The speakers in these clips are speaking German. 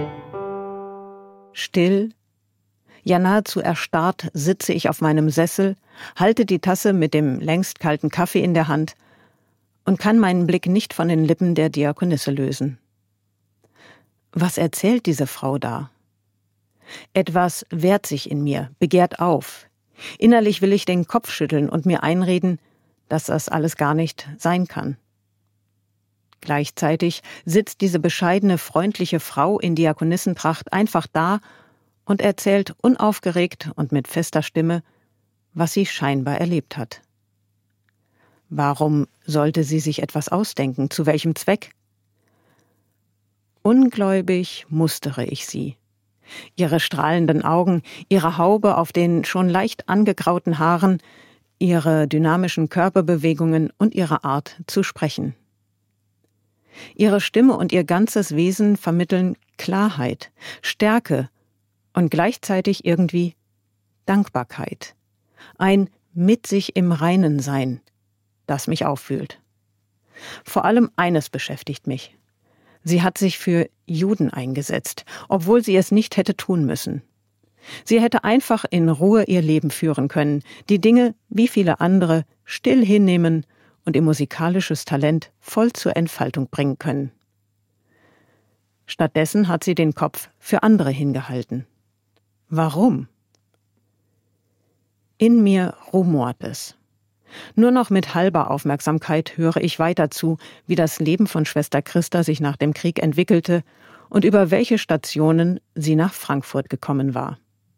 Still, ja nahezu erstarrt sitze ich auf meinem Sessel, halte die Tasse mit dem längst kalten Kaffee in der Hand und kann meinen Blick nicht von den Lippen der Diakonisse lösen. Was erzählt diese Frau da? Etwas wehrt sich in mir, begehrt auf. Innerlich will ich den Kopf schütteln und mir einreden, dass das alles gar nicht sein kann. Gleichzeitig sitzt diese bescheidene, freundliche Frau in Diakonissentracht einfach da und erzählt unaufgeregt und mit fester Stimme, was sie scheinbar erlebt hat. Warum sollte sie sich etwas ausdenken? Zu welchem Zweck? Ungläubig mustere ich sie. Ihre strahlenden Augen, ihre Haube auf den schon leicht angegrauten Haaren, ihre dynamischen Körperbewegungen und ihre Art zu sprechen. Ihre Stimme und ihr ganzes Wesen vermitteln Klarheit, Stärke und gleichzeitig irgendwie Dankbarkeit. Ein mit sich im Reinen sein, das mich aufwühlt. Vor allem eines beschäftigt mich. Sie hat sich für Juden eingesetzt, obwohl sie es nicht hätte tun müssen. Sie hätte einfach in Ruhe ihr Leben führen können, die Dinge, wie viele andere, still hinnehmen und ihr musikalisches Talent voll zur Entfaltung bringen können. Stattdessen hat sie den Kopf für andere hingehalten. Warum? In mir rumort es. Nur noch mit halber Aufmerksamkeit höre ich weiter zu, wie das Leben von Schwester Christa sich nach dem Krieg entwickelte und über welche Stationen sie nach Frankfurt gekommen war.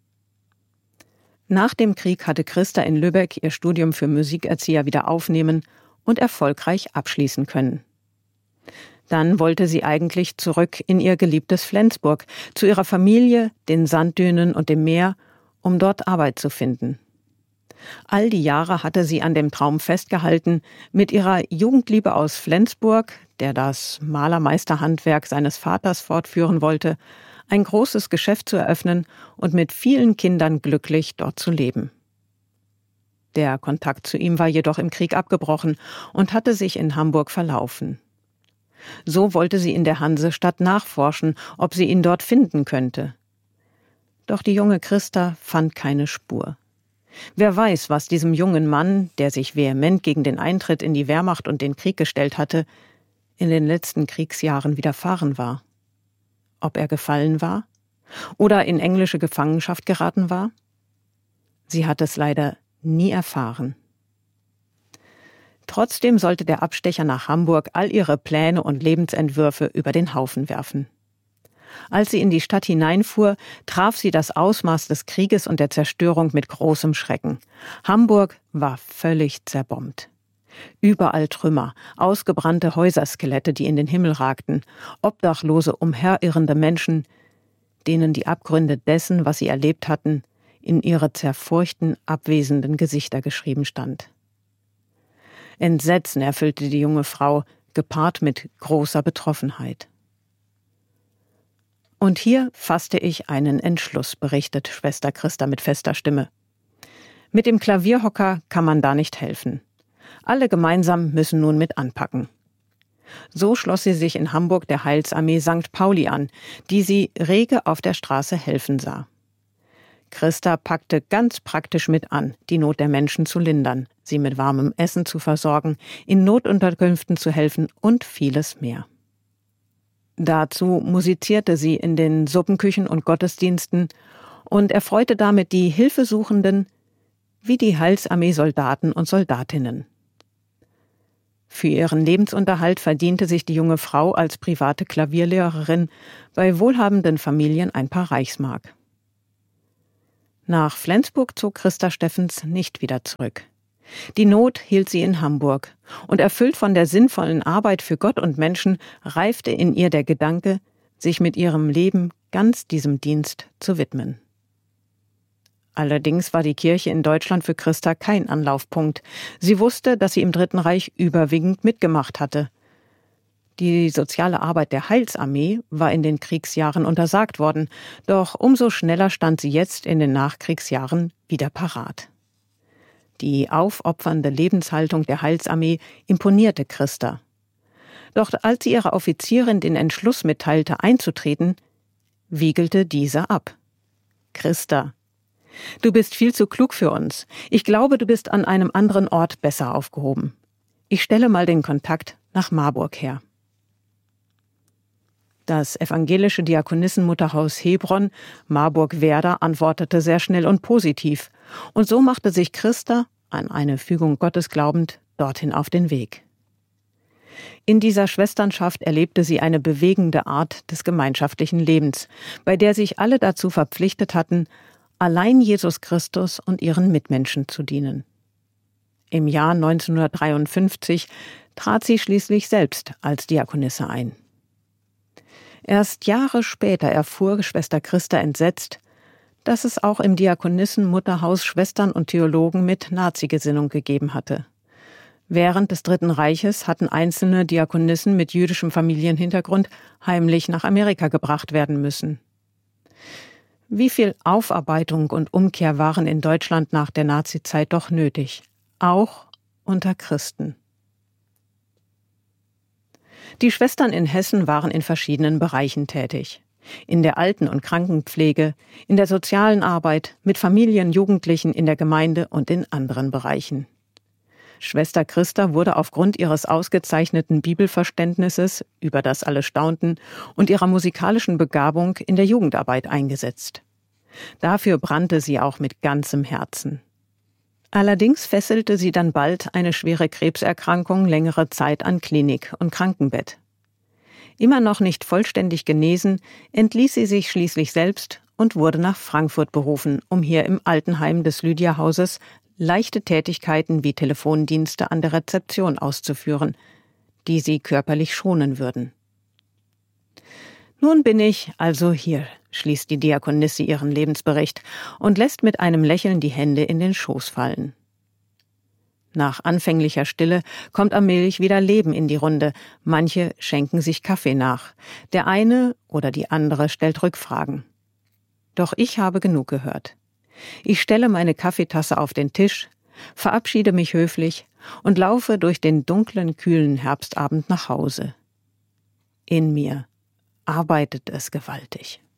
Nach dem Krieg hatte Christa in Lübeck ihr Studium für Musikerzieher wieder aufnehmen und erfolgreich abschließen können. Dann wollte sie eigentlich zurück in ihr geliebtes Flensburg, zu ihrer Familie, den Sanddünen und dem Meer, um dort Arbeit zu finden. All die Jahre hatte sie an dem Traum festgehalten, mit ihrer Jugendliebe aus Flensburg, der das Malermeisterhandwerk seines Vaters fortführen wollte, ein großes Geschäft zu eröffnen und mit vielen Kindern glücklich dort zu leben. Der Kontakt zu ihm war jedoch im Krieg abgebrochen und hatte sich in Hamburg verlaufen. So wollte sie in der Hansestadt nachforschen, ob sie ihn dort finden könnte. Doch die junge Christa fand keine Spur. Wer weiß, was diesem jungen Mann, der sich vehement gegen den Eintritt in die Wehrmacht und den Krieg gestellt hatte, in den letzten Kriegsjahren widerfahren war. Ob er gefallen war oder in englische Gefangenschaft geraten war? Sie hat es leider nie erfahren. Trotzdem sollte der Abstecher nach Hamburg all ihre Pläne und Lebensentwürfe über den Haufen werfen. Als sie in die Stadt hineinfuhr, traf sie das Ausmaß des Krieges und der Zerstörung mit großem Schrecken. Hamburg war völlig zerbombt. Überall Trümmer, ausgebrannte Häuserskelette, die in den Himmel ragten, obdachlose, umherirrende Menschen, denen die Abgründe dessen, was sie erlebt hatten, in ihre zerfurchten, abwesenden Gesichter geschrieben stand. Entsetzen erfüllte die junge Frau, gepaart mit großer Betroffenheit. Und hier fasste ich einen Entschluss, berichtet Schwester Christa mit fester Stimme. Mit dem Klavierhocker kann man da nicht helfen. Alle gemeinsam müssen nun mit anpacken. So schloss sie sich in Hamburg der Heilsarmee St. Pauli an, die sie rege auf der Straße helfen sah. Christa packte ganz praktisch mit an, die Not der Menschen zu lindern, sie mit warmem Essen zu versorgen, in Notunterkünften zu helfen und vieles mehr. Dazu musizierte sie in den Suppenküchen und Gottesdiensten und erfreute damit die Hilfesuchenden wie die Heilsarmee-Soldaten und Soldatinnen. Für ihren Lebensunterhalt verdiente sich die junge Frau als private Klavierlehrerin bei wohlhabenden Familien ein paar Reichsmark. Nach Flensburg zog Christa Steffens nicht wieder zurück. Die Not hielt sie in Hamburg, und erfüllt von der sinnvollen Arbeit für Gott und Menschen reifte in ihr der Gedanke, sich mit ihrem Leben ganz diesem Dienst zu widmen. Allerdings war die Kirche in Deutschland für Christa kein Anlaufpunkt. Sie wusste, dass sie im Dritten Reich überwiegend mitgemacht hatte. Die soziale Arbeit der Heilsarmee war in den Kriegsjahren untersagt worden, doch umso schneller stand sie jetzt in den Nachkriegsjahren wieder parat. Die aufopfernde Lebenshaltung der Heilsarmee imponierte Christa. Doch als sie ihrer Offizierin den Entschluss mitteilte, einzutreten, wiegelte diese ab. »Christa, du bist viel zu klug für uns. Ich glaube, du bist an einem anderen Ort besser aufgehoben. Ich stelle mal den Kontakt nach Marburg her.« Das evangelische Diakonissenmutterhaus Hebron, Marburg-Werder, antwortete sehr schnell und positiv. Und so machte sich Christa, an eine Fügung Gottes glaubend, dorthin auf den Weg. In dieser Schwesternschaft erlebte sie eine bewegende Art des gemeinschaftlichen Lebens, bei der sich alle dazu verpflichtet hatten, allein Jesus Christus und ihren Mitmenschen zu dienen. Im Jahr 1953 trat sie schließlich selbst als Diakonisse ein. Erst Jahre später erfuhr Schwester Christa entsetzt, dass es auch im Diakonissenmutterhaus Schwestern und Theologen mit Nazi-Gesinnung gegeben hatte. Während des Dritten Reiches hatten einzelne Diakonissen mit jüdischem Familienhintergrund heimlich nach Amerika gebracht werden müssen. Wie viel Aufarbeitung und Umkehr waren in Deutschland nach der Nazizeit doch nötig, auch unter Christen. Die Schwestern in Hessen waren in verschiedenen Bereichen tätig. In der Alten- und Krankenpflege, in der sozialen Arbeit, mit Familien, Jugendlichen, in der Gemeinde und in anderen Bereichen. Schwester Christa wurde aufgrund ihres ausgezeichneten Bibelverständnisses, über das alle staunten, und ihrer musikalischen Begabung in der Jugendarbeit eingesetzt. Dafür brannte sie auch mit ganzem Herzen. Allerdings fesselte sie dann bald eine schwere Krebserkrankung längere Zeit an Klinik und Krankenbett. Immer noch nicht vollständig genesen, entließ sie sich schließlich selbst und wurde nach Frankfurt berufen, um hier im Altenheim des Lydia-Hauses leichte Tätigkeiten wie Telefondienste an der Rezeption auszuführen, die sie körperlich schonen würden. »Nun bin ich also hier«, schließt die Diakonisse ihren Lebensbericht und lässt mit einem Lächeln die Hände in den Schoß fallen. Nach anfänglicher Stille kommt allmählich wieder Leben in die Runde. Manche schenken sich Kaffee nach. Der eine oder die andere stellt Rückfragen. Doch ich habe genug gehört. Ich stelle meine Kaffeetasse auf den Tisch, verabschiede mich höflich und laufe durch den dunklen, kühlen Herbstabend nach Hause. In mir arbeitet es gewaltig.